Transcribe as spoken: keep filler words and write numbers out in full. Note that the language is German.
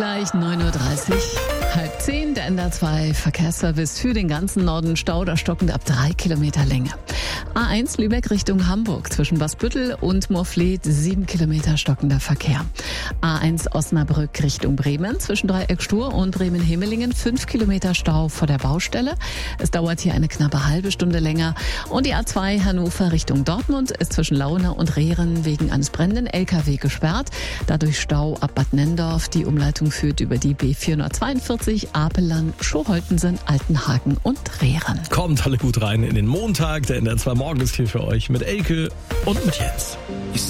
gleich neun Uhr dreißig, halb zehn, der N D R zwei Verkehrsservice für den ganzen Norden. Stau oder stockend ab drei Kilometer Länge. A eins Lübeck Richtung Hamburg zwischen Basbüttel und Moorfleet sieben Kilometer stockender Verkehr. A eins Osnabrück Richtung Bremen zwischen Dreieck Stur und Bremen-Hemelingen fünf Kilometer Stau vor der Baustelle. Es dauert hier eine knappe halbe Stunde länger. Und die A zwei Hannover Richtung Dortmund ist zwischen Launa und Rehren wegen eines brennenden L K W gesperrt. Dadurch Stau ab Bad Nendorf. Die Umleitung führt über die B vierhundertzweiundvierzig Apelern, Schoholtensen, Altenhagen und Rehren. Kommt alle gut rein in den Montag. Der N D R zwei Morgen ist hier für euch mit Elke und mit Jens.